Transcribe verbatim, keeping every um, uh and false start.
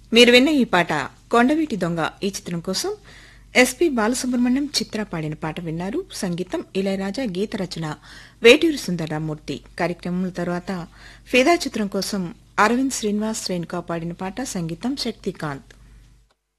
మీరు విన్న ఈ పాట కొండవీటి దొంగ ఈ చిత్రం కోసం ఎస్పి బాలసుబ్రహ్మణ్యం చిత్ర పాడిన పాట విన్నారు. సంగీతం ఇళయరాజా, గీత రచన వేటూరి సుందరరామూర్తి. కార్యక్రమం తర్వాత ఫిదా చిత్రం కోసం అరవింద్ శ్రీనివాస్ రేణుకా పాడిన పాట, సంగీతం శక్తికాంత్.